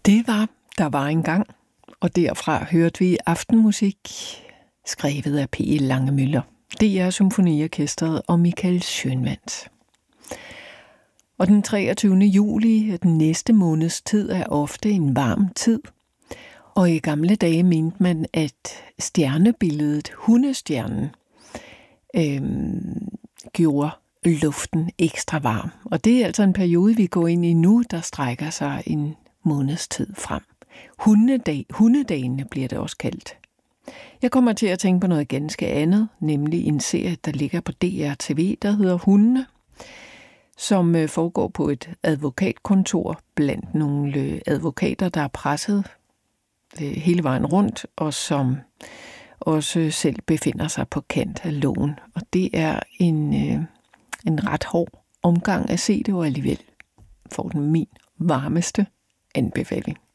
Det var Der var engang, og derfra hørte vi aftenmusik, skrevet af P.L. Langemøller, DR Symfoniorkestret og Michael Schønwandt. Og den 23. juli, den næste måneds tid, er ofte en varm tid. Og i gamle dage mente man, at stjernebilledet, hundestjernen, gjorde luften ekstra varm. Og det er altså en periode, vi går ind i nu, der strækker sig en måneds tid frem. Hundedagene bliver det også kaldt. Jeg kommer til at tænke på noget ganske andet, nemlig en serie, der ligger på DR-TV, der hedder Hundene, som foregår på et advokatkontor blandt nogle advokater, der er presset hele vejen rundt, og som også selv befinder sig på kant af loven. Og det er en ret hård omgang at se det, og alligevel får den min varmeste anbefaling.